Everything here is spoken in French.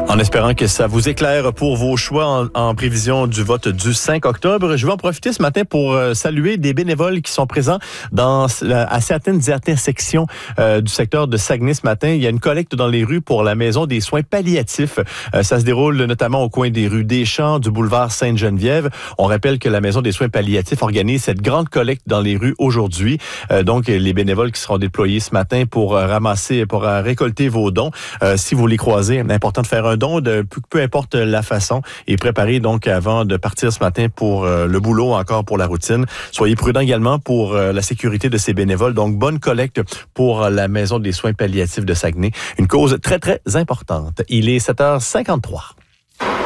En espérant que ça vous éclaire pour vos choix en prévision du vote du 5 octobre, je vais en profiter ce matin pour saluer des bénévoles qui sont présents à certaines intersections du secteur de Saguenay ce matin. Il y a une collecte dans les rues pour la Maison des soins palliatifs. Ça se déroule notamment au coin des rues Deschamps, du boulevard Sainte-Geneviève. On rappelle que la Maison des soins palliatifs organise cette grande collecte dans les rues aujourd'hui. Donc, les bénévoles qui seront déployés ce matin pour récolter vos dons. Si vous les croisez, important de faire un don, peu importe la façon, et préparer donc avant de partir ce matin pour le boulot, encore pour la routine. Soyez prudents également pour la sécurité de ces bénévoles. Donc, bonne collecte pour la Maison des soins palliatifs de Saguenay. Une cause très, très importante. Il est 7h53.